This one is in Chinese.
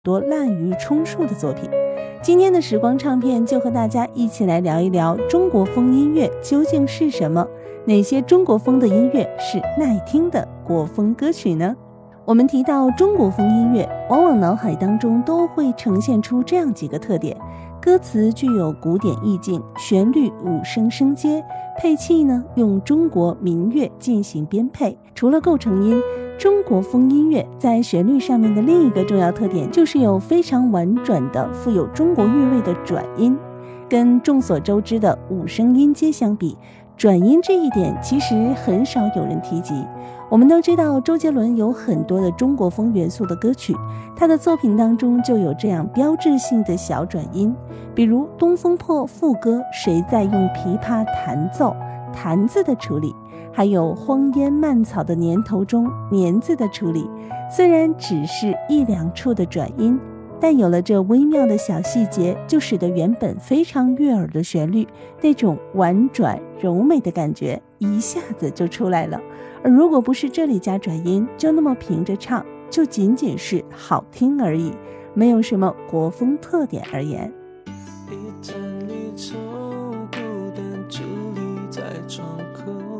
多滥竽充数的作品。今天的时光唱片就和大家一起来聊一聊中国风音乐究竟是什么，哪些中国风的音乐是耐听的国风歌曲呢？我们提到中国风音乐，往往脑海当中都会呈现出这样几个特点：歌词具有古典意境，旋律五声升阶，配器呢用中国民乐进行编配。除了构成音，中国风音乐在旋律上面的另一个重要特点就是有非常婉转的富有中国韵味的转音。跟众所周知的五声音阶相比，转音这一点其实很少有人提及。我们都知道周杰伦有很多的中国风元素的歌曲，他的作品当中就有这样标志性的小转音，比如《东风破》副歌谁在用琵琶弹奏，弹字的处理，还有荒烟蔓草的年头中年字的处理，虽然只是一两处的转音，但有了这微妙的小细节，就使得原本非常悦耳的旋律那种婉转柔美的感觉一下子就出来了。而如果不是这里加转音，就那么平着唱，就仅仅是好听而已，没有什么国风特点而言。 一盏离愁孤单伫立在窗